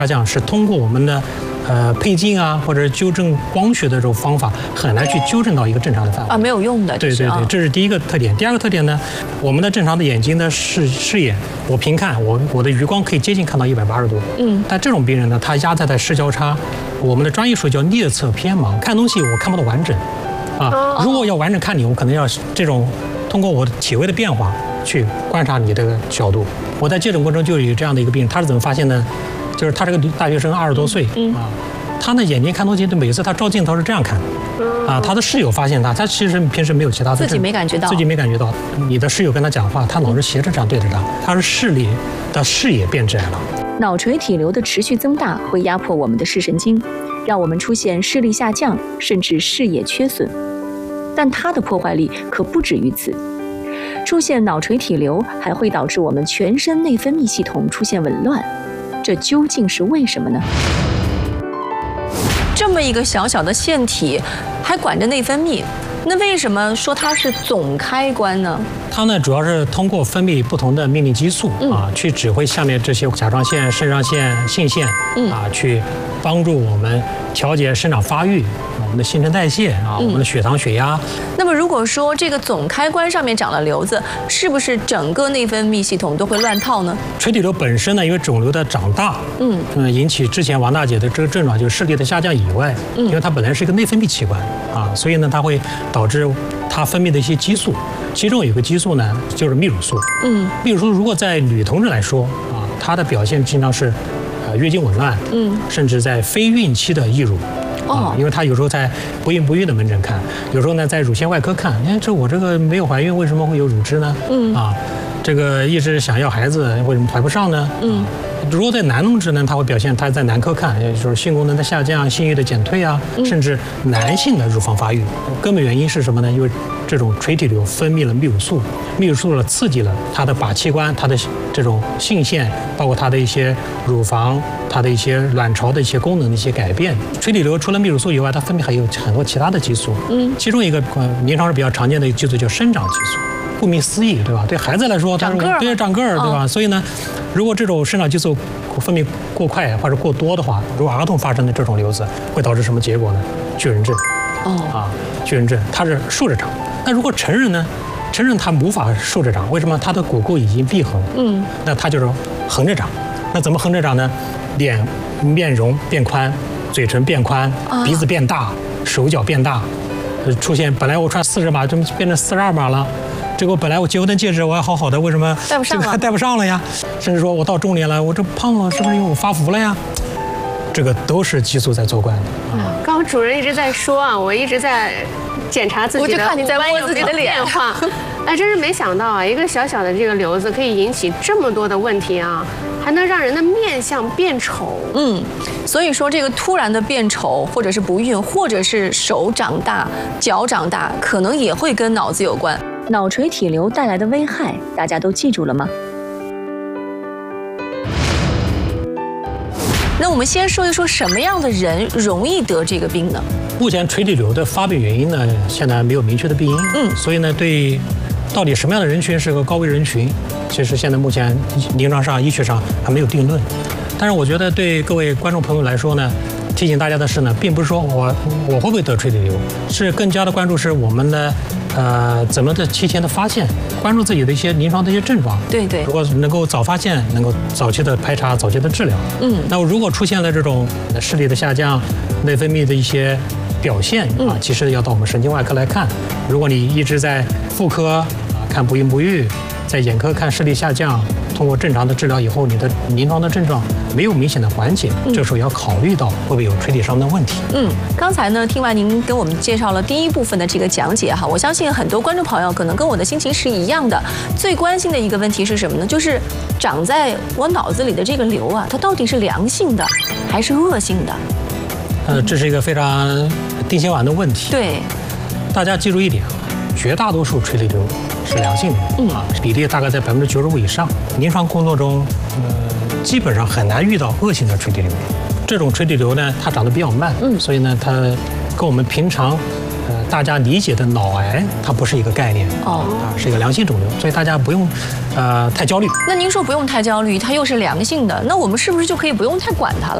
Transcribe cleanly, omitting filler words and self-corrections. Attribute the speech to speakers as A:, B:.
A: 下降是通过我们的配镜啊，或者纠正光学的这种方法，很难去纠正到一个正常的范围
B: 啊，没有用的。
A: 对，这是第一个特点。第二个特点呢，我们的正常的眼睛的视野，我平看，我的余光可以接近看到180度。但这种病人呢，他压在视交叉，我们的专业术语叫颞侧偏盲，看东西我看不到完整。如果要完整看你，我可能要这种通过我的体位的变化去观察你这个角度。我在接诊过程中就有这样的一个病人，他是怎么发现呢？就是他这个大学生20多岁他的眼睛看东西，每次他照镜头是这样看他的室友发现他其实平时没有其他的，
B: 自己没感觉到，
A: 你的室友跟他讲话，他老是斜着这样对着他，他是视野变窄了。
C: 脑垂体瘤的持续增大会压迫我们的视神经，让我们出现视力下降，甚至视野缺损。但它的破坏力可不止于此。出现脑垂体瘤还会导致我们全身内分泌系统出现紊乱，这究竟是为什么呢？
B: 这么一个小小的腺体，还管着内分泌，那为什么说它是总开关呢？
A: 它呢，主要是通过分泌不同的命令激素去指挥下面这些甲状腺、肾上腺、性腺去帮助我们调节生长发育。我们的新陈代谢我们的血糖、血压。
B: 那么，如果说这个总开关上面长了瘤子，是不是整个内分泌系统都会乱套呢？
A: 垂体瘤本身呢，因为肿瘤的长大，引起之前王大姐的这个症状，就是视力的下降以外，因为它本来是一个内分泌器官所以呢，它会导致它分泌的一些激素，其中有一个激素呢，就是泌乳素。泌乳素如果在女同志来说它的表现经常是月经紊乱，甚至在非孕期的易乳。因为他有时候在不孕不育的门诊看，有时候呢在乳腺外科看，我这个没有怀孕，为什么会有乳汁呢？这个一直想要孩子，为什么怀不上呢？如果在男同志呢，他会表现他在男科看，也就是性功能的下降、性欲的减退甚至男性的乳房发育。根本原因是什么呢？因为这种垂体瘤分泌了泌乳素，泌乳素刺激了它的靶器官、它的这种性腺，包括它的一些乳房、它的一些卵巢的一些功能的一些改变。垂体瘤除了泌乳素以外，它分泌还有很多其他的激素。其中一个临床是比较常见的一个激素叫生长激素。顾名思义，对吧？对孩子来说，
B: 长个儿，
A: 对吧？所以呢，如果这种生长激素分泌过快或者过多的话，如果儿童发生的这种瘤子，会导致什么结果呢？巨人症。巨人症它是竖着长。那如果成人呢？成人他无法竖着长，为什么？他的骨骼已经闭合了。那他就是横着长。那怎么横着长呢？面容变宽，嘴唇变宽，鼻子变大，手脚变大，出现本来我穿40码，就变成42码了。这个本来我结婚的戒指我还好好的，为什么
B: 戴不上了？
A: 还戴不上了呀？甚至说我到中年了，我这胖了，是不是因为我发福了呀？这个都是激素在作怪的。
D: 刚刚主任一直在说我一直在检查自己的，
B: 我就看你在摸自己的脸
D: 变化。真是没想到一个小小的这个瘤子可以引起这么多的问题还能让人的面相变丑。
B: 所以说这个突然的变丑，或者是不孕，或者是手长大、脚长大，可能也会跟脑子有关。
C: 脑垂体瘤带来的危害，大家都记住了吗？
B: 那我们先说一说什么样的人容易得这个病呢？
A: 目前垂体瘤的发病原因呢，现在没有明确的病因。所以呢，对到底什么样的人群是个高危人群，其实现在目前临床上、医学上还没有定论。但是我觉得对各位观众朋友来说呢，提醒大家的是呢，并不是说我会不会得垂体瘤，是更加的关注是我们的怎么的提前的发现，关注自己的一些临床的一些症状。
B: 对，
A: 如果能够早发现，能够早期的排查、早期的治疗。那如果出现了这种视力的下降、内分泌的一些表现其实要到我们神经外科来看。如果你一直在妇科看不孕不育，在眼科看视力下降，通过正常的治疗以后，你的临床的症状没有明显的缓解，这时候要考虑到会不会有垂体上的问题。
B: 刚才呢，听完您跟我们介绍了第一部分的这个讲解我相信很多观众朋友可能跟我的心情是一样的。最关心的一个问题是什么呢？就是长在我脑子里的这个瘤它到底是良性的还是恶性的？
A: 这是一个非常定心丸的问题。
B: 对，
A: 大家记住一点绝大多数垂体瘤是良性的比例大概在95%以上。临床工作中，基本上很难遇到恶性的垂体瘤。这种垂体瘤呢，它长得比较慢，所以呢，它跟我们平常大家理解的脑癌，它不是一个概念是一个良性肿瘤，所以大家不用太焦虑。
B: 那您说不用太焦虑，它又是良性的，那我们是不是就可以不用太管它了？